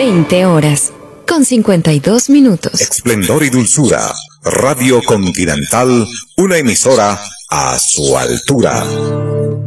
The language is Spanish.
20 horas, con 52 minutos. Esplendor y dulzura. Radio Continental, una emisora a su altura.